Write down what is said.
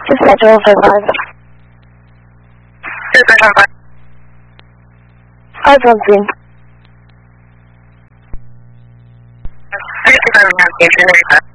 Just natural survival. Five something. I think I'm not